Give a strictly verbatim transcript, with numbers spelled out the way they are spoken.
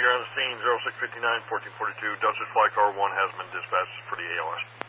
you're on the scene. zero six five nine, fourteen forty-two. Dosage Flight Car one has been dispatched for the A L S.